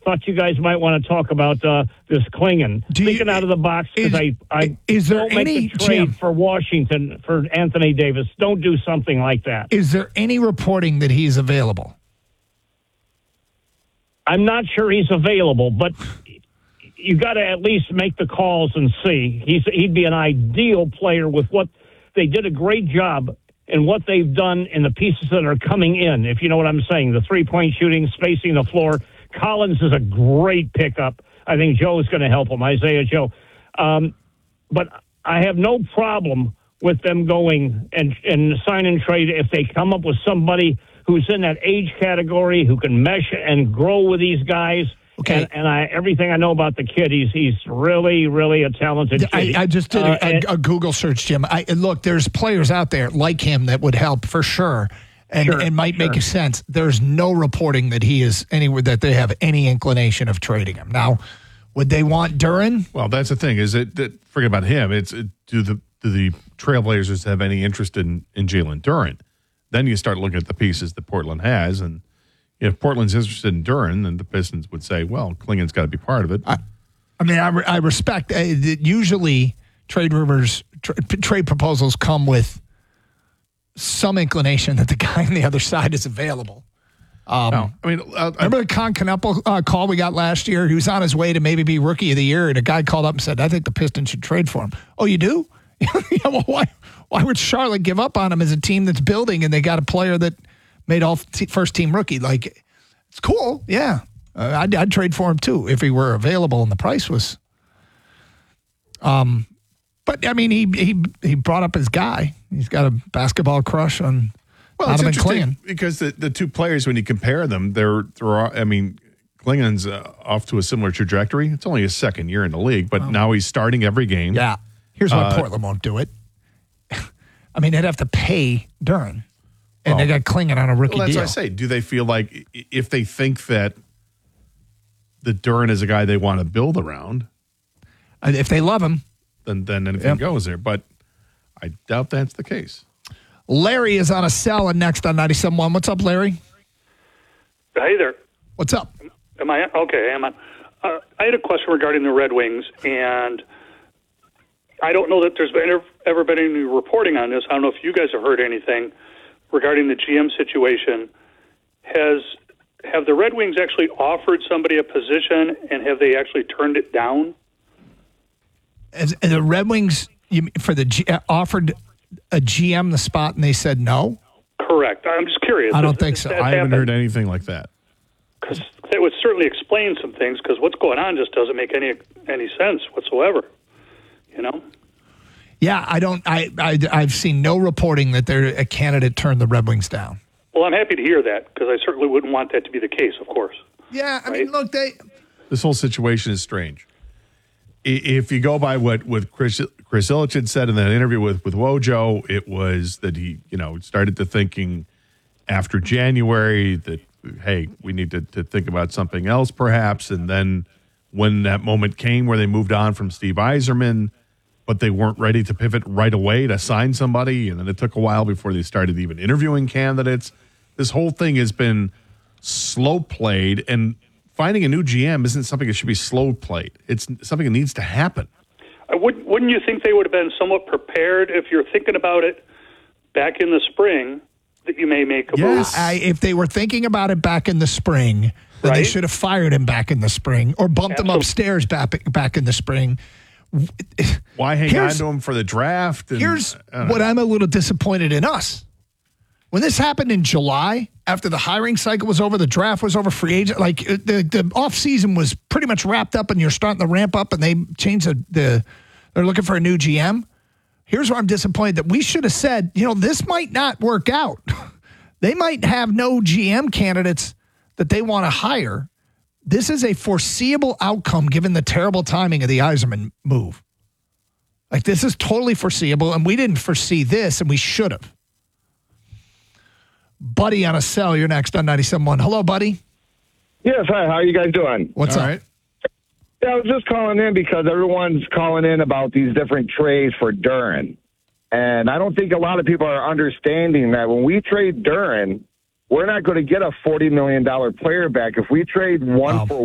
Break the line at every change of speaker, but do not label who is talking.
thought you guys might want to talk about this Klingon. Thinking out of the box, because I don't make the trade for Washington for Anthony Davis. Don't do something like that.
Is there any reporting that he's available?
I'm not sure he's available, but you got to at least make the calls and see. He'd be an ideal player with what they did a great job in what they've done in the pieces that are coming in, if you know what I'm saying. The three-point shooting, spacing the floor. Collins is a great pickup. I think Joe is going to help him, Isaiah Joe. But I have no problem with them going and sign and trade if they come up with somebody who's in that age category, who can mesh and grow with these guys. Okay. And everything I know about the kid, he's really, really a talented kid.
I just did a Google search, Jim. Look, there's players out there like him that would help for sure and might make sense. There's no reporting that he is anywhere, that they have any inclination of trading him. Now, would they want Duren?
Well, that's the thing. Is it forget about him? Do the Trailblazers have any interest in Jalen Duren? Then you start looking at the pieces that Portland has, and if Portland's interested in Duren, then the Pistons would say, well, Klingon's got to be part of it.
I respect that usually trade rumors, trade proposals come with some inclination that the guy on the other side is available. Remember the Con Knuppel call we got last year? He was on his way to maybe be Rookie of the Year, and a guy called up and said, I think the Pistons should trade for him. Oh, you do? Yeah, well, why would Charlotte give up on him as a team that's building and they got a player that made all first-team rookie? Like, it's cool, yeah. I'd trade for him, too, if he were available and the price was. But, I mean, he brought up his guy. He's got a basketball crush on Donovan Klingon.
Because the two players, when you compare them, Klingon's off to a similar trajectory. It's only his second year in the league, but now he's starting every game.
Yeah. Here's why Portland won't do it. I mean, they'd have to pay Duren. And they got Klingon on a rookie deal.
That's what I say. Do they feel like if they think that Duren is a guy they want to build around,
if they love him,
then anything goes there. But I doubt that's the case.
Larry is on a cell and next on 97.1. What's up, Larry?
Hey there.
What's up?
Am I okay? Am I? I had a question regarding the Red Wings, and I don't know that there's ever been any reporting on this. I don't know if you guys have heard anything regarding the GM situation. Have the Red Wings actually offered somebody a position, and have they actually turned it down?
As the Red Wings offered a GM the spot, and they said no?
Correct. I'm just curious.
I don't think so.
I haven't heard anything like that.
Because that would certainly explain some things, because what's going on just doesn't make any sense whatsoever. You know?
Yeah, I've seen no reporting that a candidate turned the Red Wings down.
Well, I'm happy to hear that, because I certainly wouldn't want that to be the case, of course.
Yeah, I mean, look,
this whole situation is strange. If you go by what Chris Ilitch had said in that interview with Wojo, it was that he, started to thinking after January that, hey, we need to think about something else perhaps. And then when that moment came where they moved on from Steve Yzerman, but they weren't ready to pivot right away to sign somebody, and then it took a while before they started even interviewing candidates. This whole thing has been slow played, and finding a new GM isn't something that should be slow played. It's something that needs to happen.
Wouldn't you think they would have been somewhat prepared if you're thinking about it back in the spring that you may make a move?
If they were thinking about it back in the spring, then they should have fired him back in the spring or bumped him upstairs back in the spring.
Why hang on to him for the draft?
Here's what I'm a little disappointed in us. When this happened in July, after the hiring cycle was over, the draft was over, free agent, like the offseason was pretty much wrapped up and you're starting to ramp up and they changed they're looking for a new GM. Here's where I'm disappointed that we should have said, this might not work out. They might have no GM candidates that they want to hire. This is a foreseeable outcome given the terrible timing of the Yzerman move. Like, this is totally foreseeable, and we didn't foresee this, and we should have. Buddy on a cell, you're next on 97.1. Hello, buddy.
Yes, hi. How are you guys doing?
What's up?
Right.
Yeah, I was just calling in because everyone's calling in about these different trades for Duren. And I don't think a lot of people are understanding that when we trade Duren, we're not going to get a $40 million player back. If we trade one for